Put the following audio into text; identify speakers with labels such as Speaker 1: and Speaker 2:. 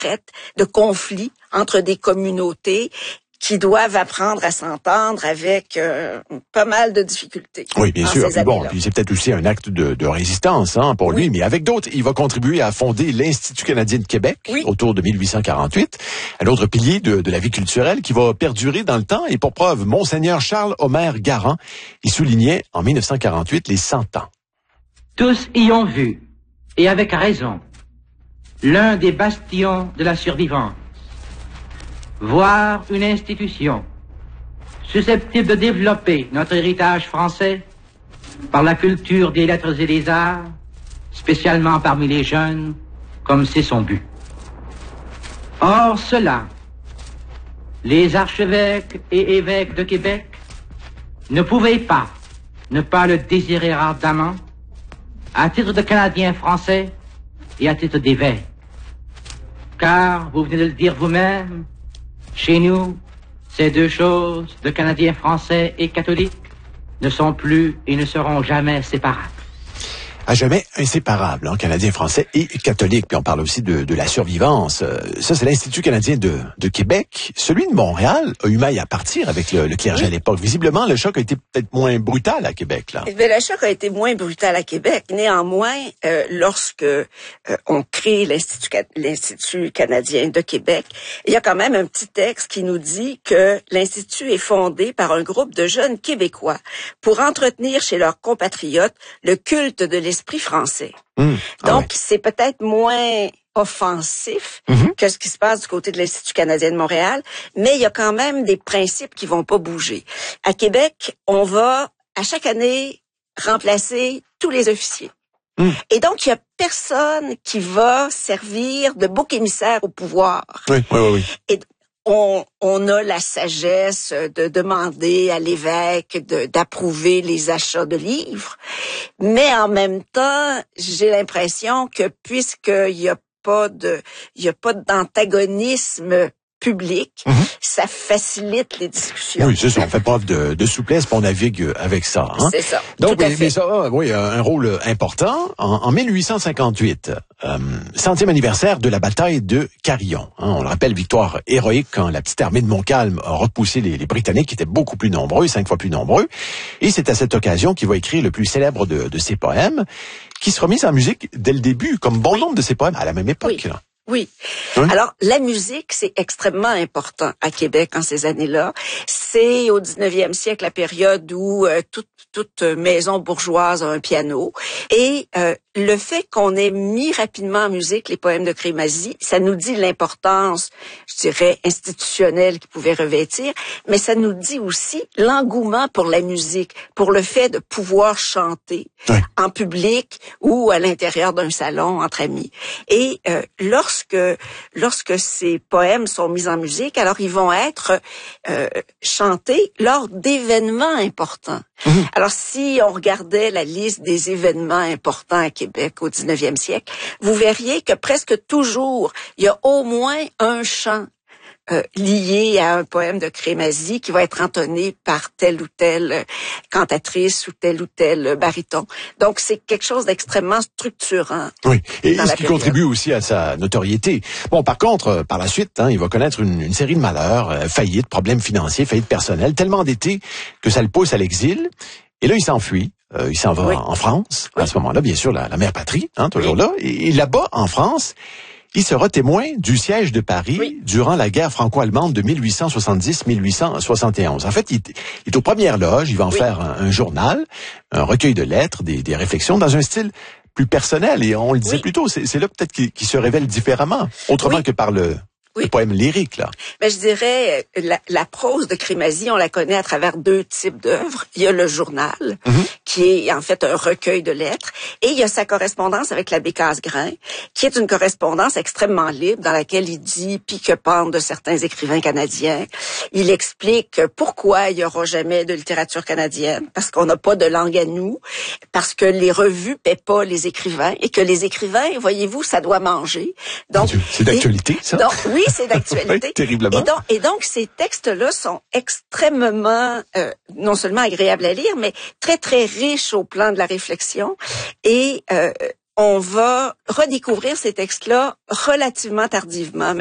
Speaker 1: concrète de conflits entre des communautés qui doivent apprendre à s'entendre avec pas mal de difficultés.
Speaker 2: Oui, bien sûr. Puis bon, puis c'est peut-être aussi un acte de résistance pour lui, mais avec d'autres, il va contribuer à fonder l'Institut canadien de Québec autour de 1848, un autre pilier de la vie culturelle qui va perdurer dans le temps. Et pour preuve, Monseigneur Charles-Omer Garand, il soulignait en 1948 les 100 ans.
Speaker 3: Tous y ont vu, et avec raison, l'un des bastions de la survivance. Voir une institution susceptible de développer notre héritage français par la culture des lettres et des arts, spécialement parmi les jeunes, comme c'est son but. Or, cela, les archevêques et évêques de Québec ne pouvaient pas ne pas le désirer ardemment, à titre de Canadiens français et à titre d'évêques. Car, vous venez de le dire vous-même, chez nous, ces deux choses, de Canadiens français et catholiques, ne sont plus et ne seront jamais séparables.
Speaker 2: À jamais inséparables, Canadiens français et catholiques. Puis on parle aussi de la survivance. Ça, c'est l'Institut canadien de Québec. Celui de Montréal a eu maille à partir avec le clergé à l'époque. Visiblement, le choc a été peut-être moins brutal à Québec, là.
Speaker 1: Mais le choc a été moins brutal à Québec. Néanmoins, lorsque on crée l'Institut canadien de Québec, il y a quand même un petit texte qui nous dit que l'Institut est fondé par un groupe de jeunes Québécois pour entretenir chez leurs compatriotes le culte de l'esprit français. Donc, c'est peut-être moins offensif que ce qui se passe du côté de l'Institut canadien de Montréal, mais il y a quand même des principes qui vont pas bouger. À Québec, on va, à chaque année, remplacer tous les officiers. Et donc, il y a personne qui va servir de bouc émissaire au pouvoir.
Speaker 2: Oui.
Speaker 1: Et on a la sagesse de demander à l'évêque d'approuver les achats de livres, mais en même temps, j'ai l'impression que puisqu'il y a pas d'antagonisme public, ça facilite les discussions.
Speaker 2: Oui, c'est ça. On fait preuve de souplesse, puis on navigue avec ça.
Speaker 1: C'est ça.
Speaker 2: Donc, mais ça a, un rôle important. En 1858, 100e anniversaire de la bataille de Carillon. On le rappelle, victoire héroïque quand la petite armée de Montcalm a repoussé les Britanniques, qui étaient beaucoup plus nombreux, 5 fois plus nombreux. Et c'est à cette occasion qu'il va écrire le plus célèbre de ses poèmes, qui sera mis en musique dès le début, comme bon nombre de ses poèmes à la même époque. Là.
Speaker 1: Oui. Alors, la musique, c'est extrêmement important à Québec en ces années-là. C'est au 19e siècle la période où toute maison bourgeoise a un piano. Et le fait qu'on ait mis rapidement en musique les poèmes de Crémazie, ça nous dit l'importance, je dirais, institutionnelle qu'ils pouvaient revêtir, mais ça nous dit aussi l'engouement pour la musique, pour le fait de pouvoir chanter en public ou à l'intérieur d'un salon entre amis. Et lorsque ces poèmes sont mis en musique, alors ils vont être chantés lors d'événements importants. Alors, si on regardait la liste des événements importants à Québec au 19e siècle, vous verriez que presque toujours, il y a au moins un chant lié à un poème de Crémazie qui va être entonné par telle ou telle cantatrice ou tel baryton. Donc, c'est quelque chose d'extrêmement structurant.
Speaker 2: Oui, et ce qui contribue aussi à sa notoriété. Bon, par contre, par la suite, il va connaître une série de malheurs, faillites, problèmes financiers, faillites personnelles, tellement endetté que ça le pousse à l'exil. Et là, il s'enfuit. Il s'en va en France. À ce moment-là, bien sûr, la mère patrie, toujours là. Et là-bas, en France, il sera témoin du siège de Paris durant la guerre franco-allemande de 1870-1871. En fait, il est aux premières loges, il va en faire un journal, un recueil de lettres, des réflexions dans un style plus personnel. Et on le disait plus tôt, c'est là peut-être qu'il se révèle différemment, autrement que par le poème lyrique, là.
Speaker 1: Mais je dirais, la prose de Crémazie, on la connaît à travers deux types d'œuvres. Il y a le journal, qui est en fait un recueil de lettres, et il y a sa correspondance avec l'abbé Casgrain, qui est une correspondance extrêmement libre, dans laquelle il dit pique-pente de certains écrivains canadiens. Il explique pourquoi il y aura jamais de littérature canadienne, parce qu'on n'a pas de langue à nous, parce que les revues paient pas les écrivains, et que les écrivains, voyez-vous, ça doit manger. Donc,
Speaker 2: c'est d'actualité, ça?
Speaker 1: Donc, oui, c'est d'actualité.
Speaker 2: Oui, terriblement.
Speaker 1: Et donc, ces textes-là sont extrêmement, non seulement agréables à lire, mais très, très riches au plan de la réflexion. Et on va redécouvrir ces textes-là relativement tardivement.